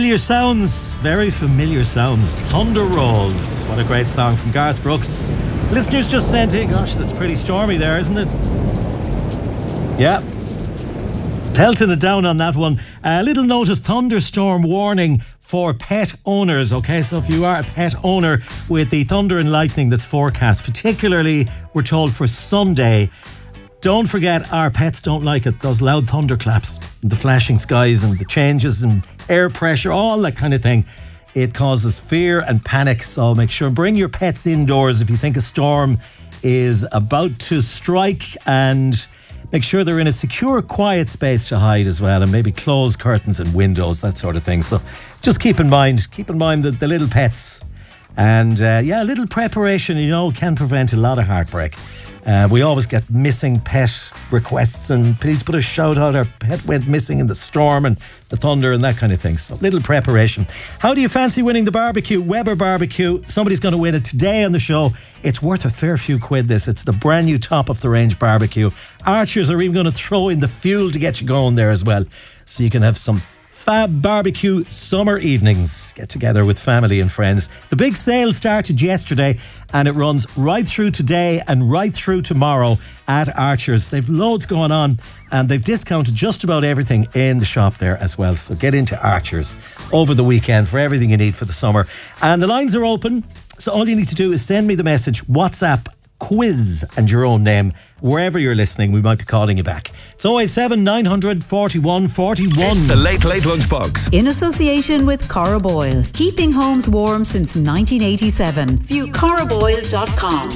Familiar sounds, very familiar sounds. Thunder Rolls. What a great song from Garth Brooks. Listeners just sent in, gosh, that's pretty stormy there, isn't it? Yeah. It's pelting it down on that one. A little notice, thunderstorm warning for pet owners. Okay, so if you are a pet owner with the thunder and lightning that's forecast, particularly we're told for Sunday, don't forget our pets don't like it. Those loud thunderclaps, the flashing skies and the changes in air pressure, all that kind of thing. It causes fear and panic. So make sure, bring your pets indoors if you think a storm is about to strike, and make sure they're in a secure, quiet space to hide as well, and maybe close curtains and windows, that sort of thing. So just keep in mind the little pets. And a little preparation, can prevent a lot of heartbreak. We always get missing pet requests, and please put a shout out, our pet went missing in the storm and the thunder and that kind of thing. So little preparation. How do you fancy winning the barbecue? Weber Barbecue. Somebody's going to win it today on the show. It's worth a fair few quid, this. It's the brand new top of the range barbecue. Archers are even going to throw in the fuel to get you going there as well. So you can have some fab barbecue summer evenings. Get together with family and friends. The big sale started yesterday and it runs right through today and right through tomorrow at Archers. They've loads going on and they've discounted just about everything in the shop there as well. So get into Archers over the weekend for everything you need for the summer. And the lines are open. So all you need to do is send me the message, WhatsApp quiz and your own name. Wherever you're listening, we might be calling you back. It's 087 900 41 41. It's the Late Late Lunchbox. In association with Cora Boyle. Keeping homes warm since 1987. View coraboyle.com.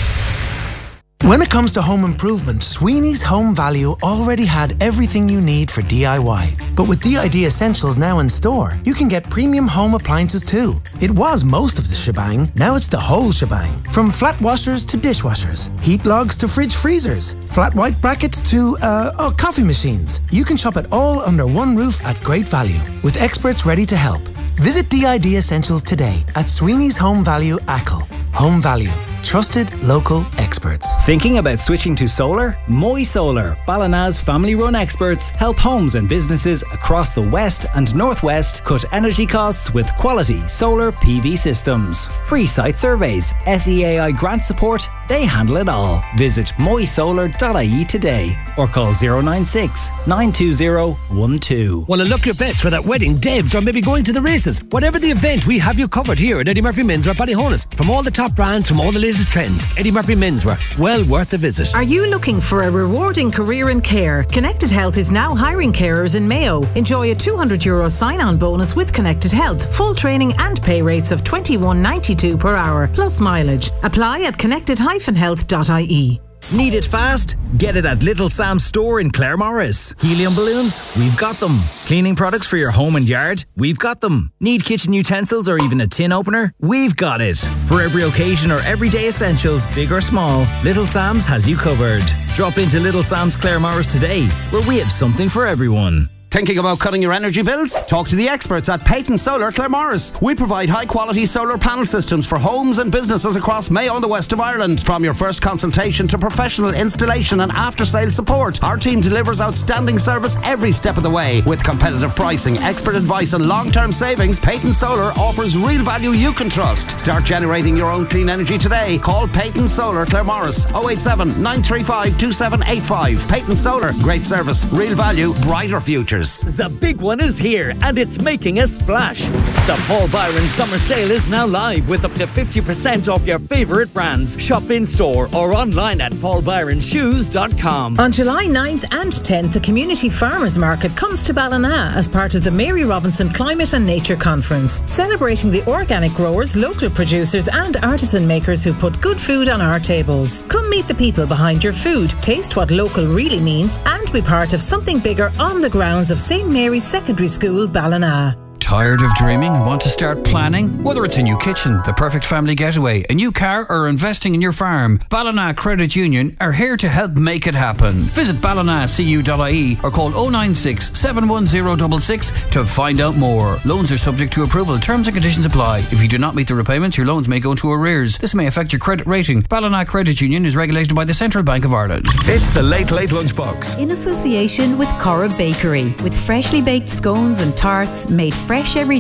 When it comes to home improvement, Sweeney's Home Value already had everything you need for DIY. But with DID Essentials now in store, you can get premium home appliances too. It was most of the shebang, now it's the whole shebang. From flat washers to dishwashers, heat logs to fridge freezers, flat white brackets to, coffee machines. You can shop it all under one roof at great value, with experts ready to help. Visit DID Essentials today at Sweeney's Home Value Ackle. Home Value. Trusted local experts. Thinking about switching to solar? Moy Solar, Ballina's family-run experts, help homes and businesses across the west and northwest cut energy costs with quality solar PV systems. Free site surveys, SEAI grant support, they handle it all. Visit moysolar.ie today or call 096 920 12. Want to look your best for that wedding, Debs, or maybe going to the races? Whatever the event, we have you covered here at Eddie Murphy Menswear Ballyhonus. From all the top brands, from all the latest trends, Eddie Murphy Menswear, well worth a visit. Are you looking for a rewarding career in care? Connected Health is now hiring carers in Mayo. Enjoy a €200 sign-on bonus with Connected Health. Full training and pay rates of $21.92 per hour, plus mileage. Apply at connected-health.ie. Need it fast? Get it at Little Sam's store in Claremorris. Helium balloons? We've got them. Cleaning products for your home and yard? We've got them. Need kitchen utensils or even a tin opener? We've got it. For every occasion or everyday essentials, big or small, Little Sam's has you covered. Drop into Little Sam's Claremorris today, where we have something for everyone. Thinking about cutting your energy bills? Talk to the experts at Peyton Solar Claremorris. We provide high-quality solar panel systems for homes and businesses across Mayo and the west of Ireland. From your first consultation to professional installation and after-sales support, our team delivers outstanding service every step of the way. With competitive pricing, expert advice and long-term savings, Peyton Solar offers real value you can trust. Start generating your own clean energy today. Call Peyton Solar Claremorris 087 935 2785. Peyton Solar, great service, real value, brighter futures. The big one is here and it's making a splash. The Paul Byron Summer Sale is now live with up to 50% off your favourite brands. Shop in store or online at paulbyronshoes.com. On July 9th and 10th, the Community Farmers Market comes to Ballina as part of the Mary Robinson Climate and Nature Conference, celebrating the organic growers, local producers and artisan makers who put good food on our tables. Come meet the people behind your food, taste what local really means and be part of something bigger on the grounds of St. Mary's Secondary School, Ballina. Tired of dreaming and want to start planning? Whether it's a new kitchen, the perfect family getaway, a new car or investing in your farm, Ballina Credit Union are here to help make it happen. Visit ballinacu.ie or call 096 71066 to find out more. Loans are subject to approval. Terms and conditions apply. If you do not meet the repayments, your loans may go into arrears. This may affect your credit rating. Ballina Credit Union is regulated by the Central Bank of Ireland. It's the Late Late Lunchbox. In association with Cora Bakery, with freshly baked scones and tarts made fresh every